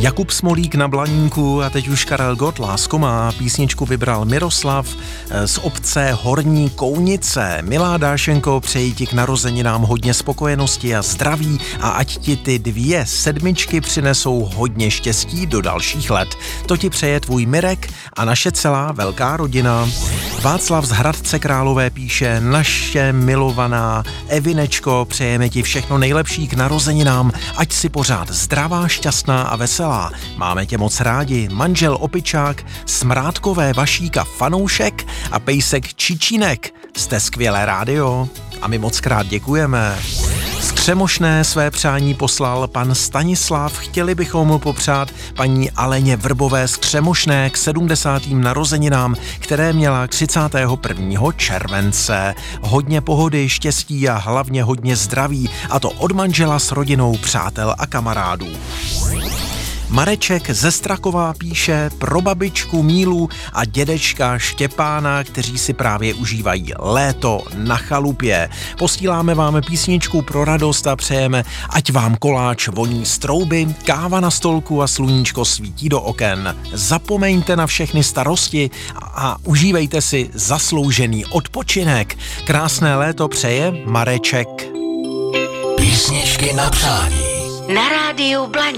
Jakub Smolík na Blaníku a teď už Karel Gott, Lásko má. Písničku vybral Miroslav z obce Horní Kounice. Milá Dášenko, přeji ti k narozeninám hodně spokojenosti a zdraví a ať ti ty 2 sedmičky přinesou hodně štěstí do dalších let. To ti přeje tvůj Mirek a naše celá velká rodina. Václav z Hradce Králové píše: naše milovaná Evinečko, přejeme ti všechno nejlepší k narozeninám, ať si pořád zdravá, šťastná a veselá. Máme tě moc rádi. Manžel Opičák, Smrádkové Vašíka fanoušek a pejsek Čičínek. Jste skvělé rádio a my moc krát děkujeme. Z Křemošné své přání poslal pan Stanislav. Chtěli bychom mu popřát paní Aleně Vrbové z Křemošné k 70. narozeninám, které měla 31. července. Hodně pohody, štěstí a hlavně hodně zdraví, a to od manžela s rodinou, přátel a kamarádů. Mareček ze Strakova píše pro babičku Mílu a dědečka Štěpána, kteří si právě užívají léto na chalupě. Posíláme vám písničku pro radost a přejeme, ať vám koláč voní z trouby, káva na stolku a sluníčko svítí do oken. Zapomeňte na všechny starosti a užívejte si zasloužený odpočinek. Krásné léto přeje Mareček. Písničky na přání. Na rádiu Blaník.